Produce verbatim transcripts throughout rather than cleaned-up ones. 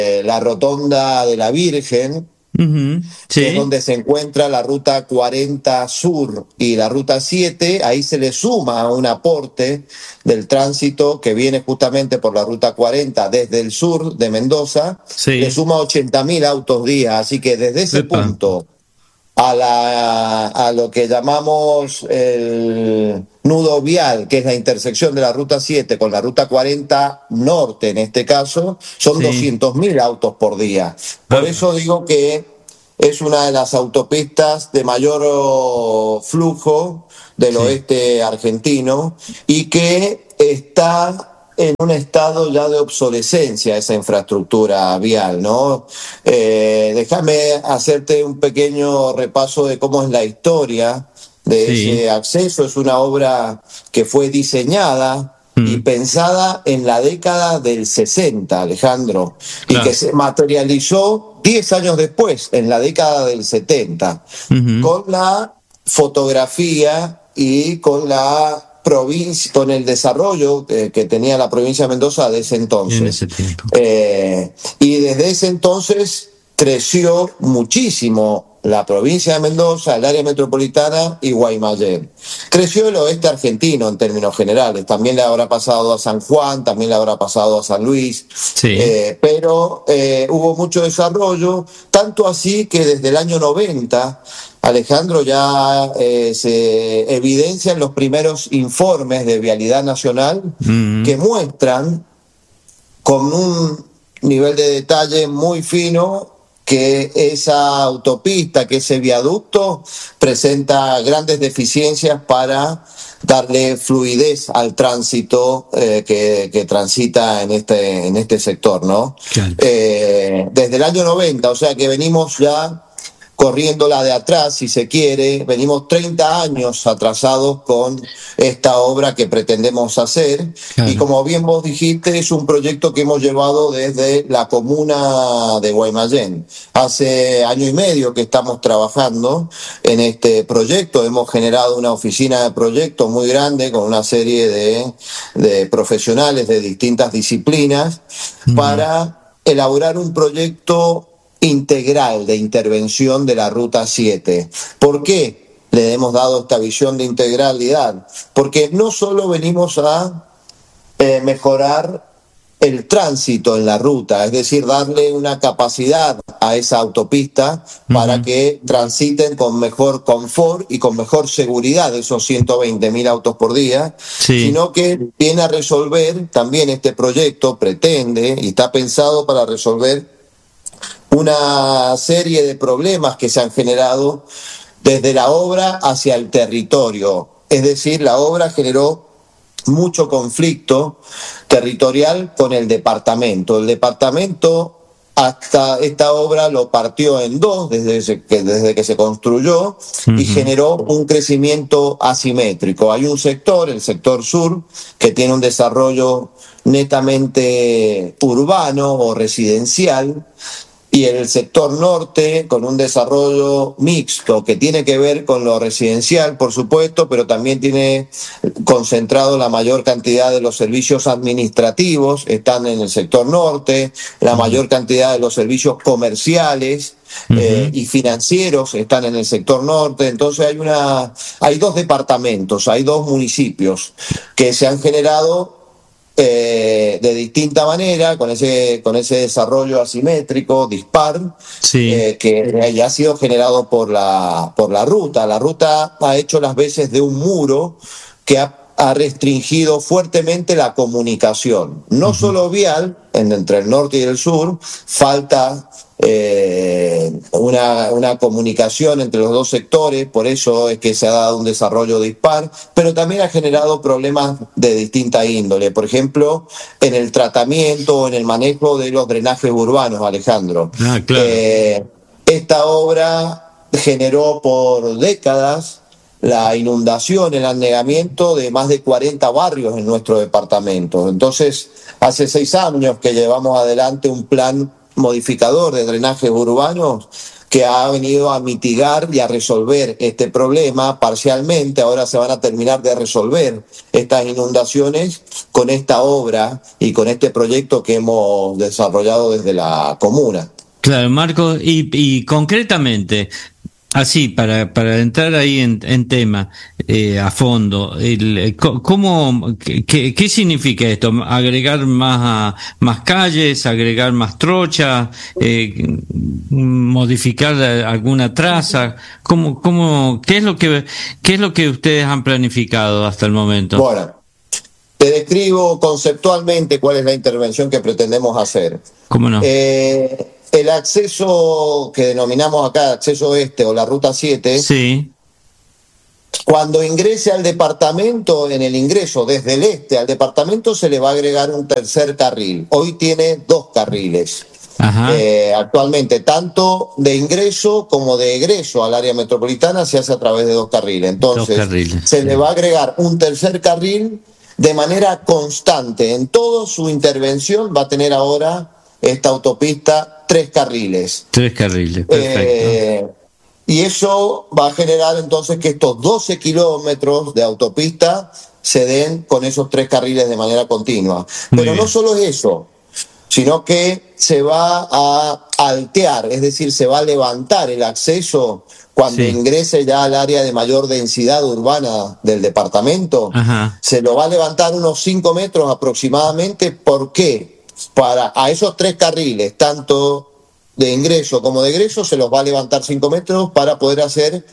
eh, la Rotonda de la Virgen, Ujú, que es sí, donde se encuentra la ruta cuarenta Sur y la ruta siete. Ahí se le suma un aporte del tránsito que viene justamente por la ruta cuarenta desde el sur de Mendoza, le sí. suma ochenta mil autos día, así que desde ese Epa, punto a, la, a lo que llamamos el nudo vial, que es la intersección de la ruta siete con la ruta cuarenta norte en este caso, son sí. doscientos mil autos por día. Por Epa, eso digo que es una de las autopistas de mayor oh, flujo del sí. oeste argentino y que está en un estado ya de obsolescencia esa infraestructura vial, ¿no? Eh, déjame hacerte un pequeño repaso de cómo es la historia de Sí. ese acceso. Es una obra que fue diseñada y Mm, pensada en la década del sesenta, Alejandro, y que claro. se materializó diez años después, en la década del setenta, Ujú, con la fotografía y con la provincia, con el desarrollo que, que tenía la provincia de Mendoza de ese en entonces. ese tiempo. Eh, y desde ese entonces creció muchísimo la provincia de Mendoza, el área metropolitana y Guaymallén. Creció el oeste argentino en términos generales, también le habrá pasado a San Juan, también le habrá pasado a San Luis, Sí. eh, pero eh, hubo mucho desarrollo, tanto así que desde el año noventa, Alejandro, ya eh, se evidencian los primeros informes de Vialidad Nacional Mm, que muestran con un nivel de detalle muy fino que esa autopista, que ese viaducto presenta grandes deficiencias para darle fluidez al tránsito eh, que, que transita en este, en este sector, ¿no? claro. Eh, desde el año noventa, o sea que venimos ya corriéndola de atrás, si se quiere. Venimos treinta años atrasados con esta obra que pretendemos hacer. Y Claro. como bien vos dijiste, es un proyecto que hemos llevado desde la comuna de Guaymallén. Hace año y medio que estamos trabajando en este proyecto. Hemos generado una oficina de proyectos muy grande con una serie de, de profesionales de distintas disciplinas Ujú, para elaborar un proyecto integral de intervención de la Ruta siete. ¿Por qué le hemos dado esta visión de integralidad? Porque no solo venimos a eh, mejorar el tránsito en la ruta, es decir, darle una capacidad a esa autopista para ujú. que transiten con mejor confort y con mejor seguridad esos ciento veinte mil autos por día, Sí. sino que viene a resolver, también este proyecto pretende y está pensado para resolver una serie de problemas que se han generado desde la obra hacia el territorio. Es decir, la obra generó mucho conflicto territorial con el departamento. El departamento hasta esta obra lo partió en dos desde que, desde que se construyó y Ujú, generó un crecimiento asimétrico. Hay un sector, el sector sur, que tiene un desarrollo netamente urbano o residencial, y el sector norte con un desarrollo mixto que tiene que ver con lo residencial, por supuesto, pero también tiene concentrado la mayor cantidad de los servicios administrativos, están en el sector norte, la ujú, mayor cantidad de los servicios comerciales eh, ujú. y financieros están en el sector norte. Entonces hay una, hay dos departamentos, hay dos municipios que se han generado eh, de distinta manera, con ese, con ese desarrollo asimétrico, dispar, Sí. eh, que ya ha sido generado por la, por la ruta. La ruta ha hecho las veces de un muro que ha, ha restringido fuertemente la comunicación, no Ujú. solo vial, en, entre el norte y el sur, falta eh, una, una comunicación entre los dos sectores, por eso es que se ha dado un desarrollo dispar, pero también ha generado problemas de distinta índole, por ejemplo, en el tratamiento o en el manejo de los drenajes urbanos, Alejandro. Ah, claro. Eh, esta obra generó por décadas la inundación, el anegamiento de más de cuarenta barrios en nuestro departamento. Entonces, hace seis años que llevamos adelante un plan modificador de drenajes urbanos que ha venido a mitigar y a resolver este problema parcialmente. Ahora se van a terminar de resolver estas inundaciones con esta obra y con este proyecto que hemos desarrollado desde la comuna. Claro, Marcos, y, y concretamente, así, para, para entrar ahí en, en tema, eh, a fondo, el, ¿cómo, qué, qué significa esto? ¿Agregar más, más calles, agregar más trochas, eh, modificar alguna traza? ¿Cómo, cómo, qué es lo que, qué es lo que ustedes han planificado hasta el momento? Bueno, te describo conceptualmente cuál es la intervención que pretendemos hacer. ¿Cómo no? Eh, el acceso que denominamos acá acceso este o la ruta siete, sí. Cuando ingrese al departamento, en el ingreso desde el este al departamento se le va a agregar un tercer carril. Hoy tiene dos carriles. Ajá. Eh, actualmente, tanto de ingreso como de egreso al área metropolitana se hace a través de dos carriles. Entonces, dos carriles, se sí. le va a agregar un tercer carril de manera constante. En toda su intervención va a tener ahora esta autopista tres carriles. Tres carriles, perfecto. Eh, y eso va a generar entonces que estos doce kilómetros de autopista se den con esos tres carriles de manera continua. Muy Pero bien. no solo es eso, sino que se va a altear, es decir, se va a levantar el acceso cuando Sí. ingrese ya al área de mayor densidad urbana del departamento. Ajá. Se lo va a levantar unos cinco metros aproximadamente. ¿Por qué? Para a esos tres carriles, tanto de ingreso como de egreso, se los va a levantar cinco metros para poder hacer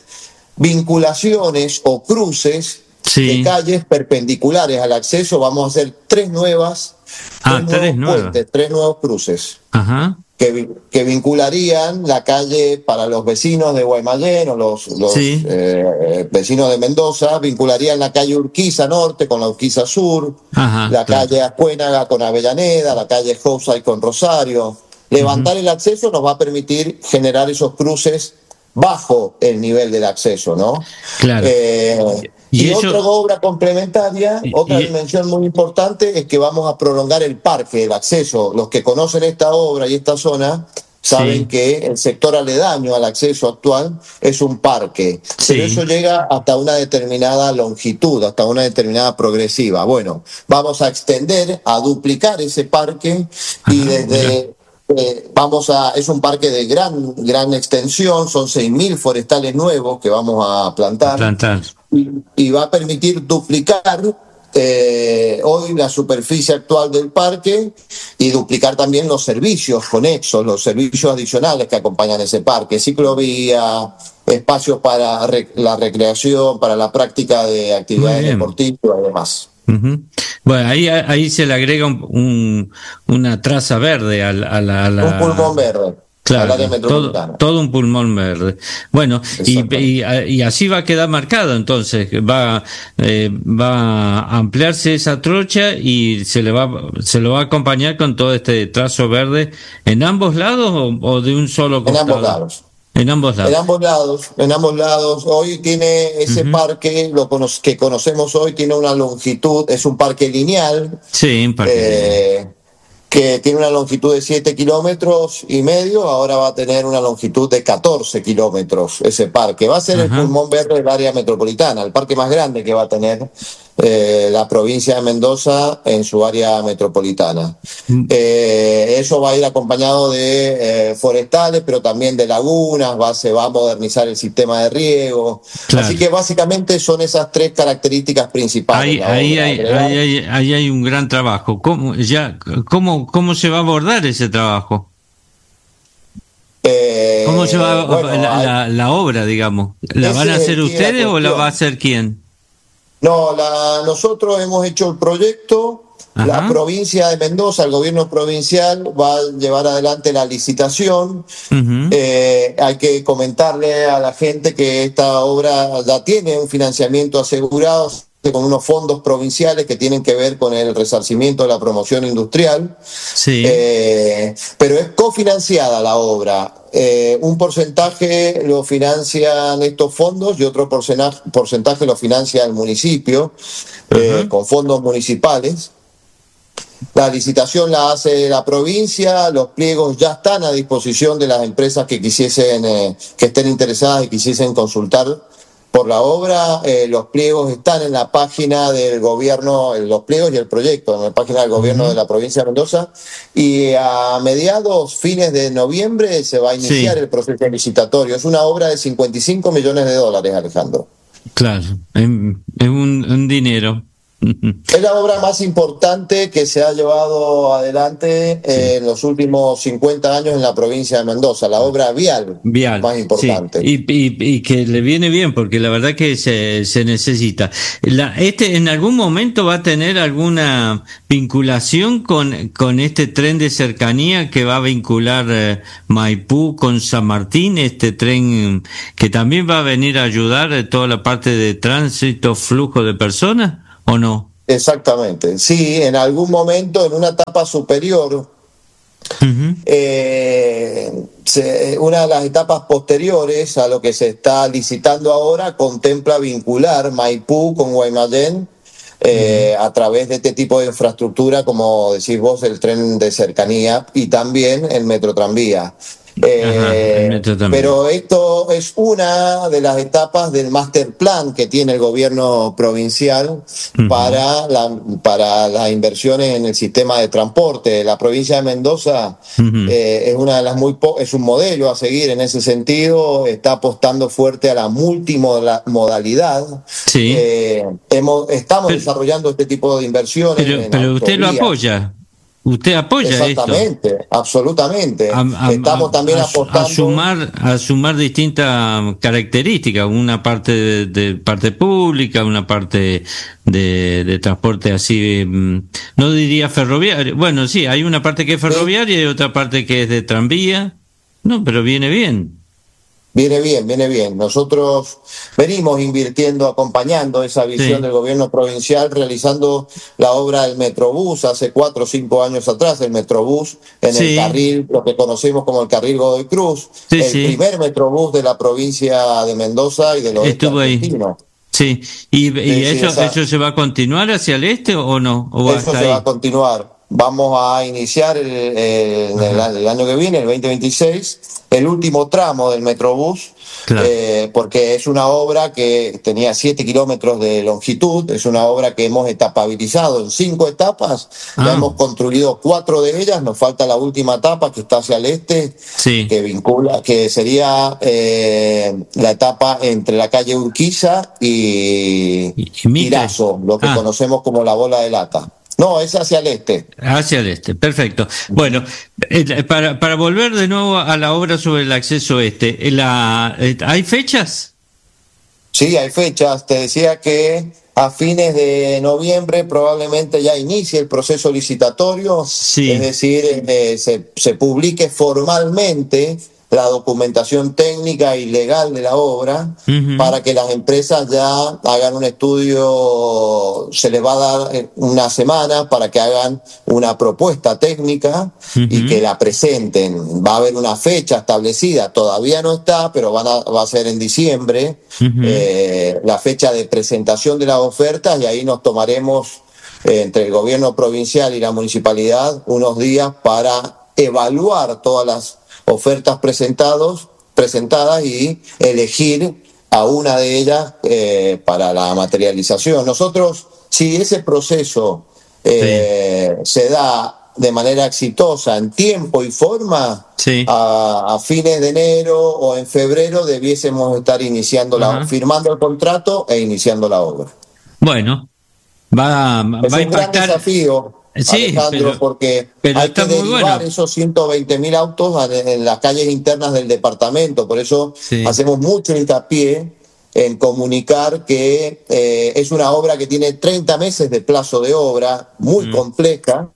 vinculaciones o cruces Sí. de calles perpendiculares al acceso. Vamos a hacer tres nuevas, Ah, tres tres nuevos nuevas. puentes, tres nuevos cruces Ajá. que, que vincularían la calle para los vecinos de Guaymallén o los, los Sí. eh, vecinos de Mendoza, vincularían la calle Urquiza Norte con la Urquiza Sur, Ajá, la claro. calle Ascuénaga con Avellaneda, la calle Housay con Rosario. Levantar el acceso nos va a permitir generar esos cruces bajo el nivel del acceso, ¿no? Claro. Eh, Y y eso- otra obra complementaria, Y- otra y- dimensión muy importante es que vamos a prolongar el parque, el acceso. Los que conocen esta obra y esta zona saben Sí. que el sector aledaño al acceso actual es un parque, Sí. pero eso llega hasta una determinada longitud, hasta una determinada progresiva. Bueno, vamos a extender, a duplicar ese parque y Ajá, desde... Eh, vamos a, es un parque de gran, gran extensión, son seis mil forestales nuevos que vamos a plantar. Plantar. Y, y va a permitir duplicar eh, hoy la superficie actual del parque y duplicar también los servicios conexos, los servicios adicionales que acompañan ese parque, ciclovía, espacios para rec- la recreación, para la práctica de actividades Muy bien. deportivas y demás. Ujú. Bueno, ahí, ahí se le agrega un, un- una traza verde a la... a la- a la- Un pulmón verde Claro, al área todo, metropolitana. todo un pulmón verde. Bueno, y, Exactamente. y, y así va a quedar marcado entonces, va, eh, va a ampliarse esa trocha y se le va, se lo va a acompañar con todo este trazo verde en ambos lados o, o de un solo En costado. ambos lados. En ambos lados. En ambos lados, en ambos lados. Hoy tiene ese Ujú. parque, lo cono- que conocemos hoy, tiene una longitud, es un parque lineal, Sí, un parque. eh, que tiene una longitud de siete kilómetros y medio, ahora va a tener una longitud de catorce kilómetros ese parque. Va a ser el Ajá. pulmón verde del área metropolitana, el parque más grande que va a tener eh, la provincia de Mendoza en su área metropolitana. Mm. Eh, eso va a ir acompañado de eh, forestales, pero también de lagunas, va, se va a modernizar el sistema de riego. Claro. Así que básicamente son esas tres características principales. Ahí, la ahí, obra. hay, Agregar- ahí, hay, ahí hay un gran trabajo. ¿Cómo, ya, cómo, ¿Cómo se va a abordar ese trabajo? Eh, ¿Cómo se va a, bueno, la, hay- la, la obra, digamos? ¿La Ese van a es el hacer quid de la ustedes o la cuestión. va a hacer quién? No, la, nosotros hemos hecho el proyecto, Ajá. la provincia de Mendoza, el gobierno provincial va a llevar adelante la licitación. Ujú. Eh, hay que comentarle a la gente que esta obra ya tiene un financiamiento asegurado con unos fondos provinciales que tienen que ver con el resarcimiento de la promoción industrial. Sí. Eh, pero es cofinanciada la obra. Eh, un porcentaje lo financian estos fondos y otro porcena- porcentaje lo financia el municipio, eh, Ajá. con fondos municipales. La licitación la hace la provincia, los pliegos ya están a disposición de las empresas que quisiesen, eh, que estén interesadas y quisiesen consultar por la obra. Eh, los pliegos están en la página del gobierno, los pliegos y el proyecto, en la página del gobierno uh-huh. de la provincia de Mendoza, y a mediados, fines de noviembre se va a iniciar sí. el proceso licitatorio. Es una obra de cincuenta y cinco millones de dólares, Alejandro. Claro, es, es un, un dinero. Es la obra más importante que se ha llevado adelante sí. en los últimos cincuenta años en la provincia de Mendoza, la obra vial, vial más importante. Sí. Y, y, y que le viene bien, porque la verdad que se, se necesita. La, este ¿En algún momento va a tener alguna vinculación con, con este tren de cercanía que va a vincular eh, Maipú con San Martín, este tren que también va a venir a ayudar a toda la parte de tránsito, flujo de personas? ¿O no? Exactamente, sí, en algún momento, en una etapa superior, uh-huh. eh, se, una de las etapas posteriores a lo que se está licitando ahora contempla vincular Maipú con Guaymallén eh, uh-huh. a través de este tipo de infraestructura, como decís vos, el tren de cercanía y también el metrotranvía. Eh, Ajá, pero esto es una de las etapas del master plan que tiene el gobierno provincial uh-huh. para, la, para las inversiones en el sistema de transporte. La provincia de Mendoza uh-huh. eh, es una de las muy po- es un modelo a seguir en ese sentido. Está apostando fuerte a la multimodalidad. Sí. Eh, hemos, estamos pero, desarrollando este tipo de inversiones. Pero, en pero usted lo apoya. ¿Usted apoya Exactamente, esto? absolutamente. A, a, Estamos también a, apostando... A sumar, a sumar distintas características, una parte de, de parte pública, una parte de, de transporte así, no diría ferroviario. Bueno, sí, hay una parte que es ferroviaria sí. y otra parte que es de tranvía. No, pero viene bien. Viene bien, viene bien. Nosotros venimos invirtiendo, acompañando esa visión sí. del gobierno provincial, realizando la obra del Metrobús hace cuatro o cinco años atrás, el Metrobús en sí. el carril, lo que conocemos como el carril Godoy Cruz, sí, el sí. primer Metrobús de la provincia de Mendoza y del oeste Estuvo argentino. Ahí. Sí, ¿y, y sí, eso, sí, esa... eso se va a continuar hacia el este o no? ¿O eso se ahí? va a continuar. Vamos a iniciar el, el, el, el año que viene, el veinte veintiséis, el último tramo del Metrobús, claro. eh, porque es una obra que tenía siete kilómetros de longitud, es una obra que hemos etapabilizado en cinco etapas, ah. ya hemos construido cuatro de ellas, nos falta la última etapa que está hacia el este, sí. que vincula, que sería eh, la etapa entre la calle Urquiza y, y, y Irazo, lo que ah. conocemos como la bola de lata. No, es hacia el este. Hacia el este, perfecto. Bueno, eh, para, para volver de nuevo a la obra sobre el acceso este, la, eh, ¿hay fechas? Sí, hay fechas. Te decía que a fines de noviembre probablemente ya inicie el proceso licitatorio, sí. es decir, eh, se, se publique formalmente la documentación técnica y legal de la obra uh-huh. para que las empresas ya hagan un estudio, se les va a dar una semana para que hagan una propuesta técnica uh-huh. y que la presenten. Va a haber una fecha establecida, todavía no está, pero van a, va a ser en diciembre uh-huh. eh, la fecha de presentación de las ofertas y ahí nos tomaremos eh, entre el gobierno provincial y la municipalidad unos días para evaluar todas las ofertas presentados, presentadas y elegir a una de ellas eh, para la materialización. Nosotros, si ese proceso eh, sí. se da de manera exitosa en tiempo y forma, sí. a, a fines de enero o en febrero debiésemos estar iniciando la, firmando el contrato e iniciando la obra. Bueno, va, va es a un impactar... gran desafío. Sí, Alejandro, pero, porque pero hay que derivar bueno. esos ciento veinte mil autos en las calles internas del departamento. Por eso sí. hacemos mucho hincapié en comunicar que eh, es una obra que tiene treinta meses de plazo de obra, muy mm. compleja.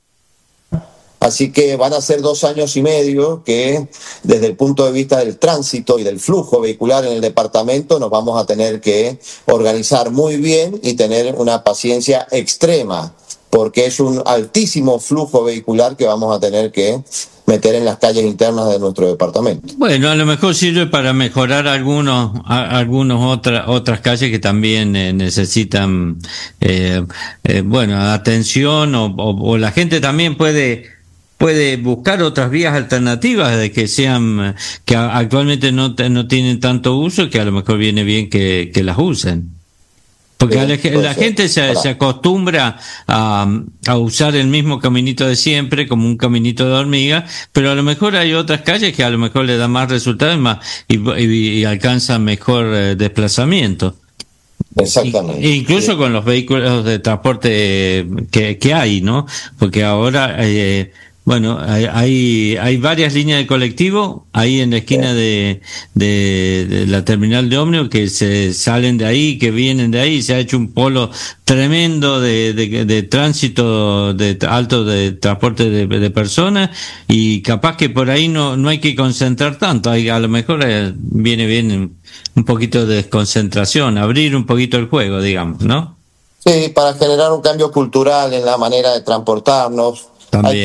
Así que van a ser dos años y medio que desde el punto de vista del tránsito y del flujo vehicular en el departamento nos vamos a tener que organizar muy bien y tener una paciencia extrema porque es un altísimo flujo vehicular que vamos a tener que meter en las calles internas de nuestro departamento. Bueno, a lo mejor sirve para mejorar algunos, a, algunos otras otras calles que también eh, necesitan, eh, eh, bueno, atención o, o, o la gente también puede puede buscar otras vías alternativas de que sean que actualmente no no tienen tanto uso, que a lo mejor viene bien que, que las usen. Porque sí, la, la gente se, se acostumbra a, a usar el mismo caminito de siempre, como un caminito de hormiga, pero a lo mejor hay otras calles que a lo mejor le dan más resultados más, y, y, y alcanzan mejor eh, desplazamiento. Exactamente. E incluso sí, con los vehículos de transporte que, que hay, ¿no? Porque ahora... Eh, Bueno, hay, hay, hay varias líneas de colectivo ahí en la esquina de, de, de la terminal de ómnibus que se salen de ahí, que vienen de ahí, se ha hecho un polo tremendo de, de, de tránsito de alto de transporte de, de personas, y capaz que por ahí no, no hay que concentrar tanto, hay, a lo mejor eh, viene bien un poquito de desconcentración, abrir un poquito el juego, digamos, ¿no? Sí, para generar un cambio cultural en la manera de transportarnos. También.